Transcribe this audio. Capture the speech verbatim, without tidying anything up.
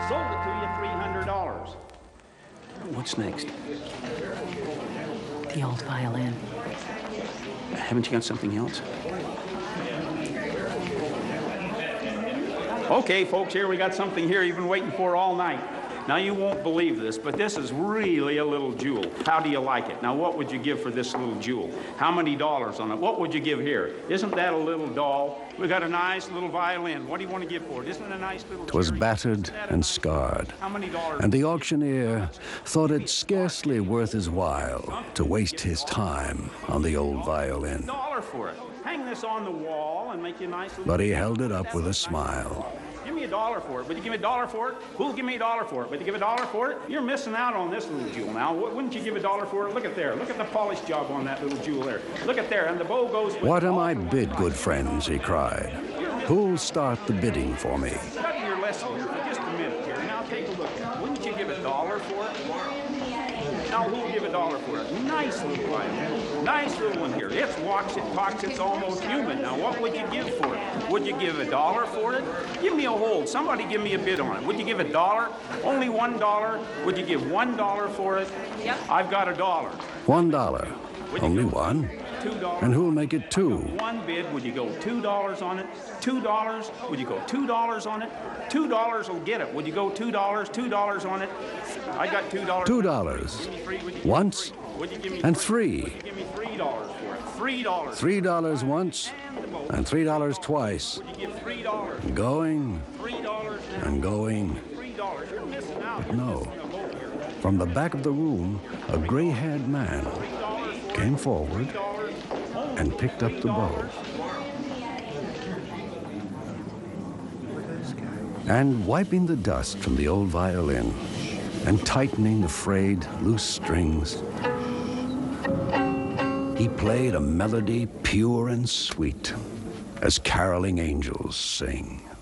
Sold it to you three hundred dollars. What's next? The old violin. Haven't you got something else? Okay, folks, here we got something here you've been waiting for all night. Now, you won't believe this, but this is really a little jewel. How do you like it? Now, what would you give for this little jewel? How many dollars on it? What would you give here? Isn't that a little doll? We got a nice little violin. What do you want to give for it? Isn't it a nice little... 'Twas battered and scarred, How many dollars? and the auctioneer thought it scarcely worth his while to waste his time on the old violin. Dollar for it. Hang this on the wall and make you a nice little... But he held it up with a smile. Give me a dollar for it. Would you give me a dollar for it? Who'll give me a dollar for it? Would you give a dollar for it? You're missing out on this little jewel now. Wouldn't you give a dollar for it? Look at there. Look at the polish job on that little jewel there. Look at there. And the bow goes with... What am I bid, good friends, he cried. Who'll start the bidding for me? Study your lesson here for just a minute here. Now take a look at it. Wouldn't you give a dollar for it? Now who'll give a dollar for it? Nice little violin. Nice little one here. It walks, it talks, it's almost human. Now what would you give for it? Would you give a dollar for it? Give me a hold. Somebody give me a bid on it. Would you give a dollar? Only one dollar? Would you give one dollar for it? Yep. I've got a dollar. One dollar. Only one. Two dollars. And who'll make it two? One bid. Would you go two dollars on it? Two dollars. Would you go two dollars on it? Two dollars will get it. Would you go two dollars? Two dollars on it? I got two dollars. Two dollars. Once and three. Would you give me three dollars for it? Three dollars. Three dollars once and three dollars twice. Would you give three dollars? Going Three dollars. and going. Three dollars. You're missing out. But no. From the back of the room, a gray-haired man came forward and picked up the bow. And wiping the dust from the old violin and tightening the frayed, loose strings, he played a melody pure and sweet as caroling angels sing.